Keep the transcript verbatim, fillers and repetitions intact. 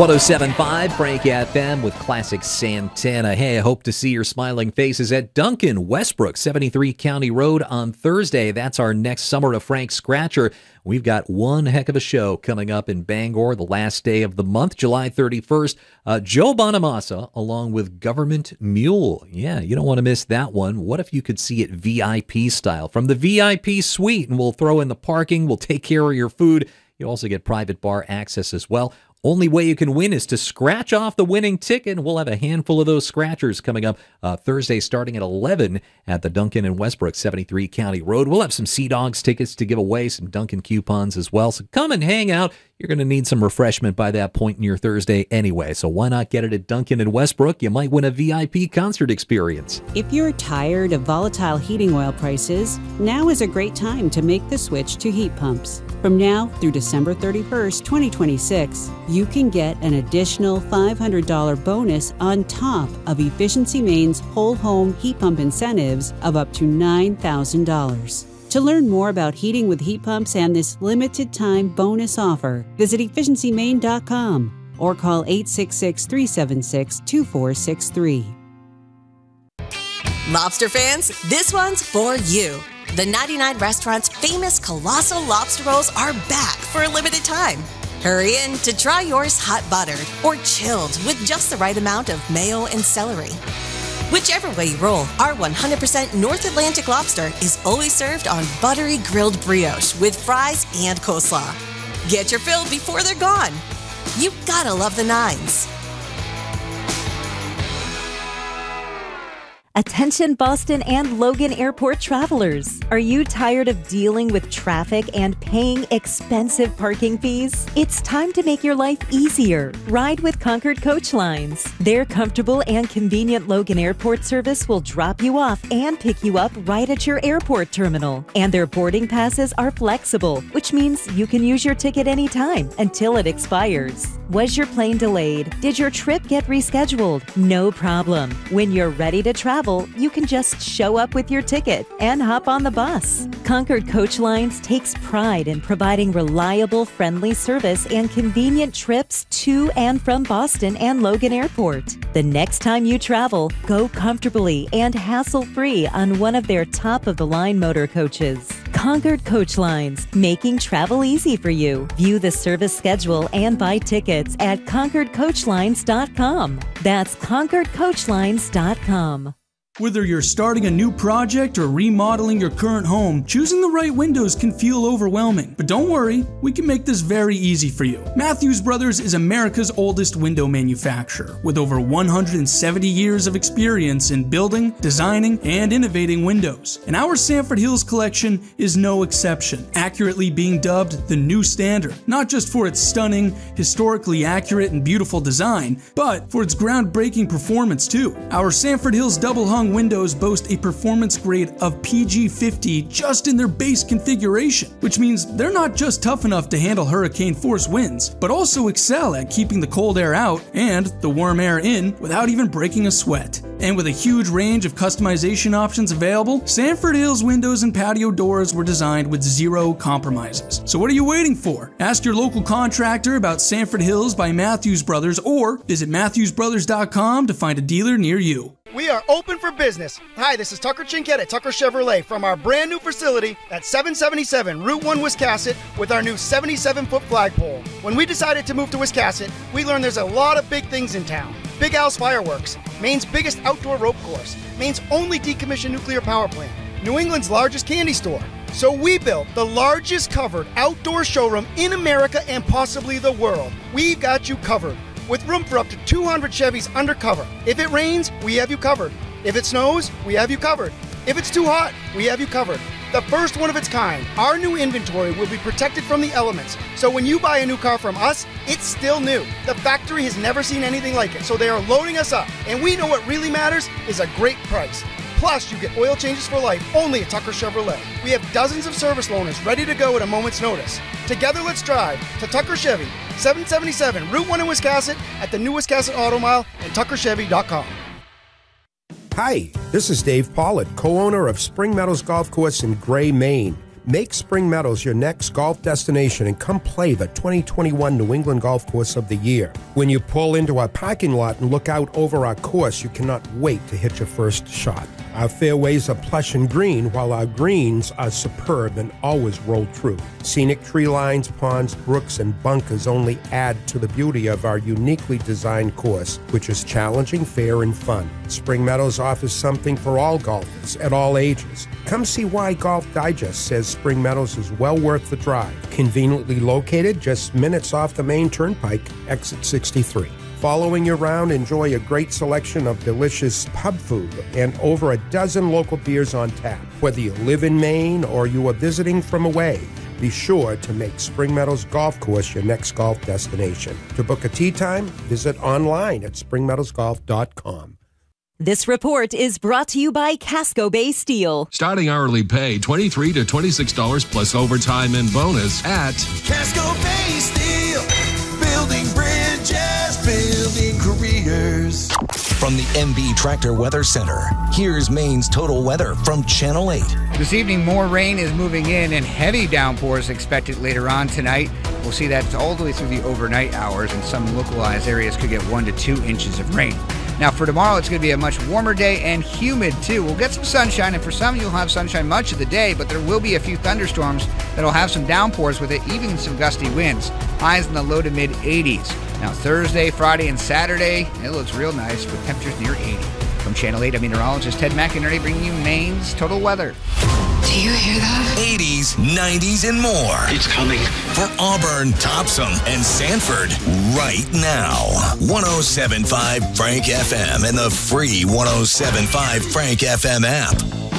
one oh seven point five Frank F M with Classic Santana. Hey, I hope to see your smiling faces at Duncan Westbrook, seventy-three County Road on Thursday. That's our next Summer of Frank Scratcher. We've got one heck of a show coming up in Bangor the last day of the month, July thirty-first. Uh, Joe Bonamassa along with Government Mule. Yeah, you don't want to miss that one. What if you could see it V I P style from the V I P suite? And we'll throw in the parking. We'll take care of your food. You also get private bar access as well. Only way you can win is to scratch off the winning ticket, and we'll have a handful of those scratchers coming up uh, Thursday starting at eleven at the Duncan and Westbrook, seventy-three County Road. We'll have some Sea Dogs tickets to give away, some Duncan coupons as well. So come and hang out. You're going to need some refreshment by that point in your Thursday anyway, so why not get it at Duncan and Westbrook? You might win a V I P concert experience. If you're tired of volatile heating oil prices, now is a great time to make the switch to heat pumps. From now through December thirty-first, twenty twenty-six, you can get an additional five hundred dollars bonus on top of Efficiency Maine's whole home heat pump incentives of up to nine thousand dollars. To learn more about heating with heat pumps and this limited time bonus offer, visit efficiency maine dot com or call eight six six, three seven six, two four six three. Lobster fans, this one's for you. The ninety-nine Restaurant's famous Colossal Lobster Rolls are back for a limited time. Hurry in to try yours hot buttered or chilled with just the right amount of mayo and celery. Whichever way you roll, our one hundred percent North Atlantic lobster is always served on buttery grilled brioche with fries and coleslaw. Get your fill before they're gone. You gotta love the nines. Attention Boston and Logan Airport travelers. Are you tired of dealing with traffic and paying expensive parking fees? It's time to make your life easier. Ride with Concord Coach Lines. Their comfortable and convenient Logan Airport service will drop you off and pick you up right at your airport terminal. And their boarding passes are flexible, which means you can use your ticket anytime until it expires. Was your plane delayed? Did your trip get rescheduled? No problem. When you're ready to travel, you can just show up with your ticket and hop on the bus. Concord Coach Lines takes pride in providing reliable, friendly service and convenient trips to and from Boston and Logan Airport. The next time you travel, go comfortably and hassle-free on one of their top-of-the-line motor coaches. Concord Coach Lines, making travel easy for you. View the service schedule and buy tickets at concord coach lines dot com. That's concord coach lines dot com. Whether you're starting a new project or remodeling your current home, choosing the right windows can feel overwhelming. But don't worry, we can make this very easy for you. Matthews Brothers is America's oldest window manufacturer, with over one hundred seventy years of experience in building, designing, and innovating windows. And our Sanford Hills collection is no exception, accurately being dubbed the new standard, not just for its stunning, historically accurate, and beautiful design, but for its groundbreaking performance too. Our Sanford Hills double hung windows boast a performance grade of P G fifty just in their base configuration, which means they're not just tough enough to handle hurricane force winds, but also excel at keeping the cold air out and the warm air in without even breaking a sweat. And with a huge range of customization options available, Sanford Hills windows and patio doors were designed with zero compromises. So what are you waiting for? Ask your local contractor about Sanford Hills by Matthews Brothers or visit matthews brothers dot com to find a dealer near you. We are open for business. Hi, this is Tucker Chinkett at Tucker Chevrolet from our brand new facility at seven seventy-seven Route one Wiscasset with our new seventy-seven foot flagpole. When we decided to move to Wiscasset, we learned there's a lot of big things in town. Big Al's Fireworks, Maine's biggest outdoor rope course, Maine's only decommissioned nuclear power plant, New England's largest candy store. So we built the largest covered outdoor showroom in America and possibly the world. We've got you covered, with room for up to two hundred Chevys undercover. If it rains, we have you covered. If it snows, we have you covered. If it's too hot, we have you covered. The first one of its kind, our new inventory will be protected from the elements. So when you buy a new car from us, it's still new. The factory has never seen anything like it, so they are loading us up. And we know what really matters is a great price. Plus, you get oil changes for life only at Tucker Chevrolet. We have dozens of service loaners ready to go at a moment's notice. Together, let's drive to Tucker Chevy, seven seventy-seven Route one in Wiscasset, at the new Wiscasset Auto Mile, and tucker chevy dot com. Hi, this is Dave Pollard, co-owner of Spring Meadows Golf Course in Gray, Maine. Make Spring Meadows your next golf destination and come play the twenty twenty-one New England Golf Course of the Year. When you pull into our parking lot and look out over our course, you cannot wait to hit your first shot. Our fairways are plush and green, while our greens are superb and always roll true. Scenic tree lines, ponds, brooks, and bunkers only add to the beauty of our uniquely designed course, which is challenging, fair, and fun. Spring Meadows offers something for all golfers at all ages. Come see why Golf Digest says Spring Meadows is well worth the drive. Conveniently located just minutes off the main turnpike, exit sixty-three. Following you around, enjoy a great selection of delicious pub food and over a dozen local beers on tap. Whether you live in Maine or you are visiting from away, be sure to make Spring Meadows Golf Course your next golf destination. To book a tee time, visit online at spring meadows golf dot com. This report is brought to you by Casco Bay Steel. Starting hourly pay twenty-three to twenty-six dollars plus overtime and bonus at Casco Bay Steel. Building bridges, building careers. From the M B Tractor Weather Center, here's Maine's total weather from Channel eight. This evening, more rain is moving in and heavy downpours expected later on tonight. We'll see that all the way through the overnight hours, and some localized areas could get one to two inches of rain. Now, for tomorrow, it's going to be a much warmer day and humid, too. We'll get some sunshine, and for some, you'll have sunshine much of the day, but there will be a few thunderstorms that'll have some downpours with it, even some gusty winds. Highs in the low to mid eighties. Now, Thursday, Friday, and Saturday, it looks real nice with temperatures near eighty. From Channel eight, I'm meteorologist Ted McInerney bringing you Maine's total weather. Do you hear that? eighties, nineties, and more. It's coming. For Auburn, Topsom, and Sanford, right now. one oh seven point five Frank F M and the free one oh seven point five Frank F M app.